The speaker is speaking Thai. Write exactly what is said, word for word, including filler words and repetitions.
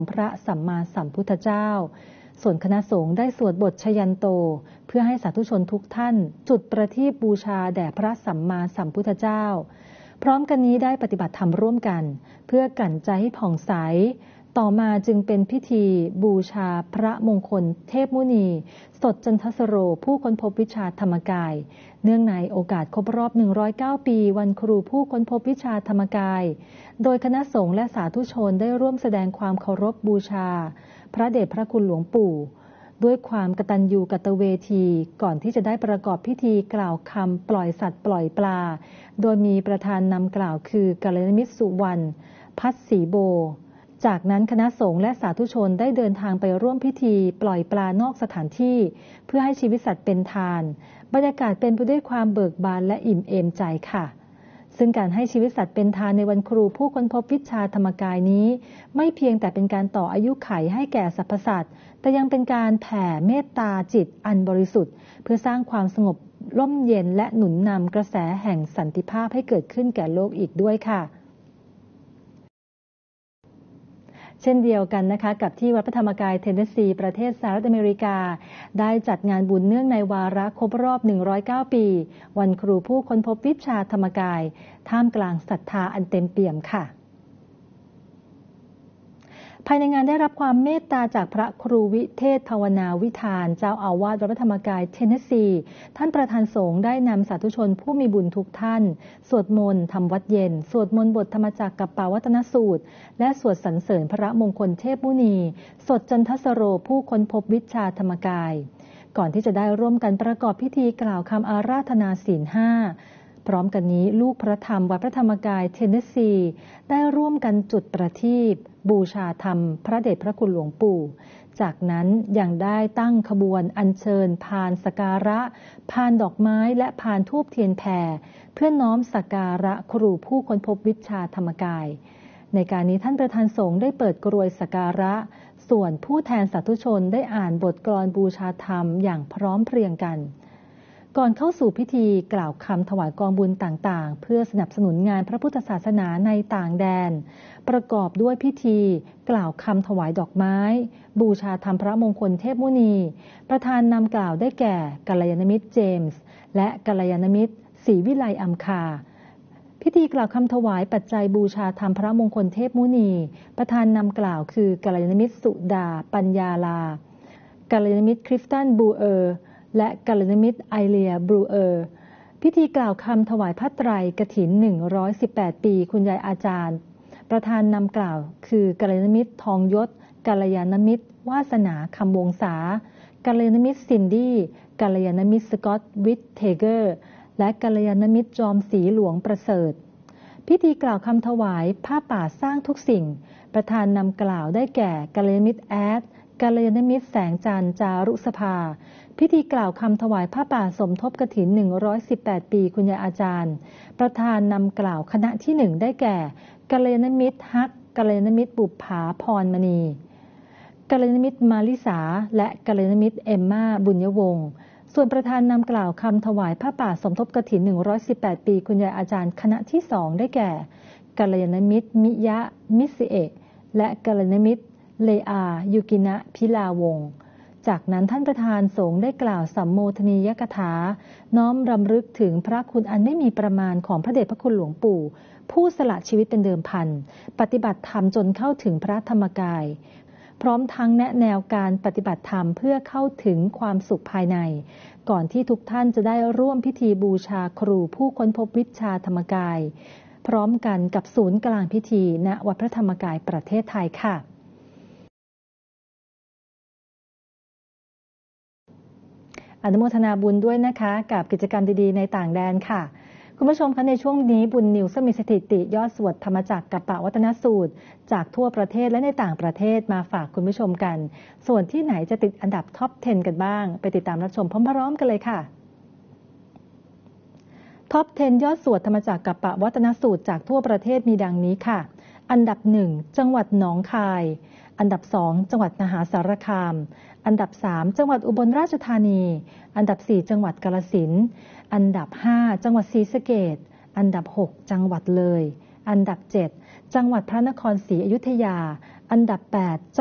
พระสัมมาสัมพุทธเจ้าส่วนคณะสงฆ์ได้สวดบทชยันโตเพื่อให้สาธุชนทุกท่านจุดประทีปบูชาแด่พระสัมมาสัมพุทธเจ้าพร้อมกันนี้ได้ปฏิบัติธรรมร่วมกันเพื่อกลั่นใจให้ผ่องใสต่อมาจึงเป็นพิธีบูชาพระมงคลเทพมุนีสดจันทสโรผู้ค้นพบวิชาธรรมกายเนื่องในโอกาสครบรอบหนึ่งร้อยเก้าปีวันครูผู้ค้นพบวิชาธรรมกายโดยคณะสงฆ์และสาธุชนได้ร่วมแสดงความเคารพบูชาพระเดชพระคุณหลวงปู่ด้วยความกตัญญูกตเวทีก่อนที่จะได้ประกอบพิธีกล่าวคำปล่อยสัตว์ปล่อยปลาโดยมีประธานนำกล่าวคือกัลยาณมิตรสุวรรณพัฒศรีโบจากนั้นคณะสงฆ์และสาธุชนได้เดินทางไปร่วมพิธีปล่อยปลานอกสถานที่เพื่อให้ชีวิตสัตว์เป็นทานบรรยากาศเป็นไปด้วยความเบิกบานและอิ่มเอมใจค่ะซึ่งการให้ชีวิตสัตว์เป็นทานในวันครูผู้ค้นพบวิชาธรรมกายนี้ไม่เพียงแต่เป็นการต่ออายุขัยให้แก่สรรพสัตว์แต่ยังเป็นการแผ่เมตตาจิตอันบริสุทธิ์เพื่อสร้างความสงบร่มเย็นและหนุนนำกระแสแห่งสันติภาพให้เกิดขึ้นแก่โลกอีกด้วยค่ะเช่นเดียวกันนะคะกับที่วัดพระธรรมกายเทนเนสซีประเทศสหรัฐอเมริกาได้จัดงานบุญเนื่องในวาระครบรอบหนึ่งร้อยเก้าปีวันครูผู้ค้นพบวิชาธรรมกายท่ามกลางศรัทธาอันเต็มเปี่ยมค่ะภายในงานได้รับความเมตตาจากพระครูวิเทศภาวนาวิธานเจ้าอาวาสวัดพระธรรมกายเทนเนสซีท่านประธานสงฆ์ได้นำสาธุชนผู้มีบุญทุกท่านสวดมนต์ทำวัดเย็นสวดมนต์บทธรรมจักรกัปปวัตนสูตรและสวดสรรเสริญพระมงคลเทพมุนีสดจันทสโรผู้ค้นพบวิชาธรรมกายก่อนที่จะได้ร่วมกันประกอบพิธีกล่าวคำอาราธนาศีลห้าพร้อมกันนี้ลูกพระธรรมวัดพระธรรมกายเทนเนสซีได้ร่วมกันจุดประทีปบูชาธรรมพระเดชพระคุณหลวงปู่จากนั้นยังได้ตั้งขบวนอัญเชิญพานสักการะพานดอกไม้และพานธูปเทียนแผ่เพื่อน้อมสักการะครูผู้ค้นพบวิชาธรรมกายในการนี้ท่านประธานสงฆ์ได้เปิดกรวยสักการะส่วนผู้แทนสาธุชนได้อ่านบทกลอนบูชาธรรมอย่างพร้อมเพรียงกันก่อนเข้าสู่พิธีกล่าวคำถวายกองบุญต่างๆเพื่อสนับสนุนงานพระพุทธศาสนาในต่างแดนประกอบด้วยพิธีกล่าวคำถวายดอกไม้บูชาธรรมพระมงคลเทพมุนีประธานนำกล่าวได้แก่กัลยาณมิตรเจมส์และกัลยาณมิตรศรีวิไลอัมคาพิธีกล่าวคำถวายปัจจัยบูชาธรรมพระมงคลเทพมุนีประธานนำกล่าวคือกัลยาณมิตรสุดาปัญญาลากัลยาณมิตรคริสตันบูเออร์และกัลยาณมิตรไอเลียบรูเออร์พิธีกล่าวคำถวายผ้าไตรกฐินหนึ่งร้อยสิบแปดปีคุณยายอาจารย์ประธานนำกล่าวคือกัลยาณมิตรทองยศกัลยาณมิตรวาสนาคำวงศากัลยาณมิตรซินดี้กัลยาณมิตรสกอตวิทเทเกอร์และกัลยาณมิตรจอมศรีหลวงประเสริฐพิธีกล่าวคำถวายผ้าป่าสร้างทุกสิ่งประธานนำกล่าวได้แก่กัลยาณมิตรแอดกัลยาณมิตรแสงจันทร์จารุสภาพิธีกล่าวคำถวายผ้าป่าสมทบกฐินหนึ่งร้อยสิบแปดปีคุณยายอาจารย์ประธานนำกล่าวคณะที่หนึ่งได้แก่กัลยาณมิตรฮักกัลยาณมิตรบุปผาพรมณีกัลยาณมิตรมาลิสาและกัลยาณมิตรเอมมาบุญยวงศ์ส่วนประธานนำกล่าวคำถวายผ้าป่าสมทบกฐินหนึ่งร้อยสิบแปดปีคุณยายอาจารย์คณะที่สองได้แก่กัลยาณมิตรมิยะมิสิเอะและกัลยาณมิตรเลอายุกินะพิลาวงศ์จากนั้นท่านประธานสงฆ์ได้กล่าวสัมโมทนียกถาน้อมรำลึกถึงพระคุณอันไม่มีประมาณของพระเดชพระคุณหลวงปู่ผู้สละชีวิตเป็นเดิมพันปฏิบัติธรรมจนเข้าถึงพระธรรมกายพร้อมทั้งแนะแนวการปฏิบัติธรรมเพื่อเข้าถึงความสุขภายในก่อนที่ทุกท่านจะได้ร่วมพิธีบูชาครูผู้ค้นพบวิชาธรรมกายพร้อมกันกับศูนย์กลางพิธีณวัดพระธรรมกายประเทศไทยค่ะอนุโมทนาบุญด้วยนะคะกับกิจกรรมดีๆในต่างแดนค่ะคุณผู้ชมคะในช่วงนี้บุญนิวส์มีสถิติยอดสวดธรรมจักรกัปปวัตนสูตรจากทั่วประเทศและในต่างประเทศมาฝากคุณผู้ชมกันส่วนที่ไหนจะติดอันดับท็อปสิบกันบ้างไปติดตามรับชมพร้อมๆกันเลยค่ะท็อปสิบยอดสวดธรรมจักรกัปปวัตนสูตรจากทั่วประเทศมีดังนี้ค่ะอันดับหนึ่งจังหวัดหนองคายอันดับสองจังหวัดมหาสารคามอันดับสามจังหวัดอุบลราชธานีอันดับสี่จังหวัดกาฬสินธุ์อันดับห้าจังหวัดศรีสะเกษอันดับหกจังหวัดเลยอันดับเจ็ดจังหวัดพระนครศรีอยุธยาอันดับแปด